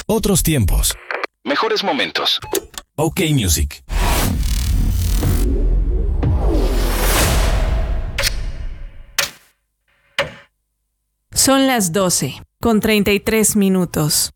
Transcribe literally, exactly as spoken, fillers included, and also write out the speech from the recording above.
otros tiempos, mejores momentos. OK Music. Son las doce, con treinta y tres minutos.